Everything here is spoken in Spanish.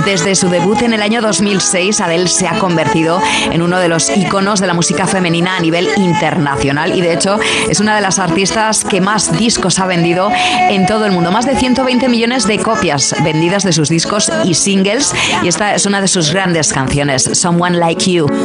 Desde su debut en el año 2006, Adele se ha convertido en uno de los íconos de la música femenina a nivel internacional y de hecho es una de las artistas que más discos ha vendido en todo el mundo. Más de 120 millones de copias vendidas de sus discos y singles, y esta es una de sus grandes canciones, Someone Like You.